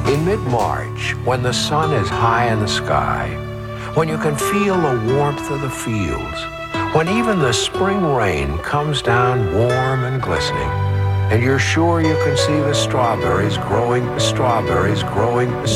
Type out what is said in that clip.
In mid-March, when the sun is high in the sky, when you can feel the warmth of the fields, when even the spring rain comes down warm and glistening, and you're sure you can see the strawberries growing,